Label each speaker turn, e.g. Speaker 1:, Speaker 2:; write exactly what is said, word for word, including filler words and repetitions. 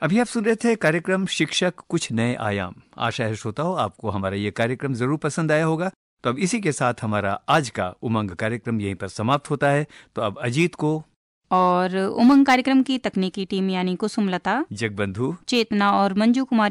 Speaker 1: अभी आप सुन रहे थे कार्यक्रम शिक्षक कुछ नए आयाम। आशा है श्रोताओं आपको हमारा ये कार्यक्रम जरूर पसंद आया होगा। तो अब इसी के साथ हमारा आज का उमंग कार्यक्रम यहीं पर समाप्त होता है। तो अब अजीत को
Speaker 2: और उमंग कार्यक्रम की तकनीकी टीम यानी कुसुमलता,
Speaker 1: जगबंधु,
Speaker 2: चेतना और मंजू कुमारी